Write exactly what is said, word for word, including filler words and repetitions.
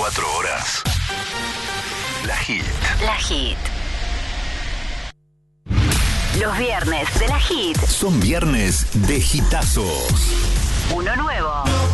veinticuatro horas. La Hit. La Hit. Los viernes de La Hit. Son viernes de hitazos. Uno nuevo.